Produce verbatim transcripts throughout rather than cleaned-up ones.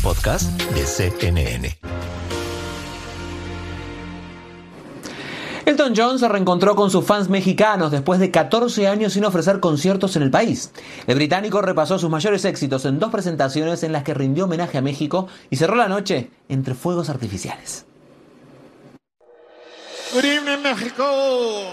podcast de C N N. Elton John se reencontró con sus fans mexicanos después de catorce años sin ofrecer conciertos en el país. El británico repasó sus mayores éxitos en dos presentaciones en las que rindió homenaje a México y cerró la noche entre fuegos artificiales. Good evening, México.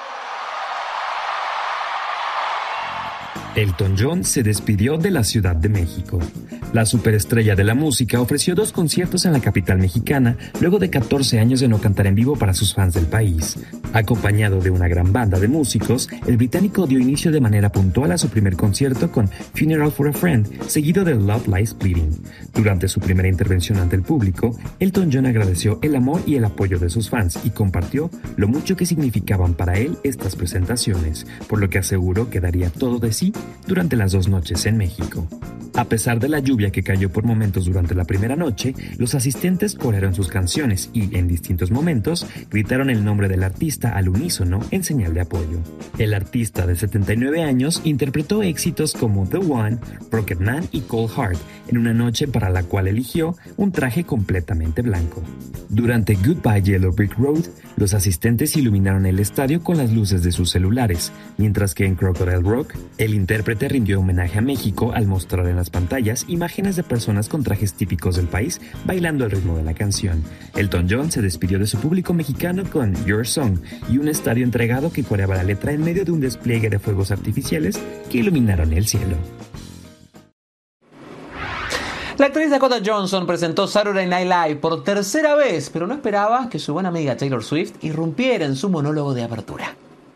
Elton John se despidió de la Ciudad de México. La superestrella de la música ofreció dos conciertos en la capital mexicana luego de catorce años de no cantar en vivo para sus fans del país. Acompañado de una gran banda de músicos, el británico dio inicio de manera puntual a su primer concierto con Funeral for a Friend, seguido de Love Lies Bleeding. Durante su primera intervención ante el público, Elton John agradeció el amor y el apoyo de sus fans y compartió lo mucho que significaban para él estas presentaciones, por lo que aseguró que daría todo de sí durante las dos noches en México. A pesar de la lluvia que cayó por momentos durante la primera noche, los asistentes corearon sus canciones y, en distintos momentos, gritaron el nombre del artista al unísono en señal de apoyo. El artista de setenta y nueve años interpretó éxitos como The One, Rocketman y Cold Heart en una noche para la cual eligió un traje completamente blanco. Durante Goodbye Yellow Brick Road, los asistentes iluminaron el estadio con las luces de sus celulares, mientras que en Crocodile Rock, el intérprete rindió homenaje a México al mostrar en las pantallas imágenes de personas con trajes típicos del país bailando al ritmo de la canción. Elton John se despidió de su público mexicano con Your Song y un estadio entregado que coreaba la letra en medio de un despliegue de fuegos artificiales que iluminaron el cielo. La actriz Dakota Johnson presentó Saturday Night Live por tercera vez, pero no esperaba que su buena amiga Taylor Swift irrumpiera en su monólogo de apertura.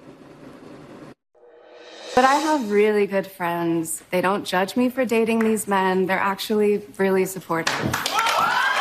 But I have really good friends. They don't judge me for dating these men. They're actually really supportive.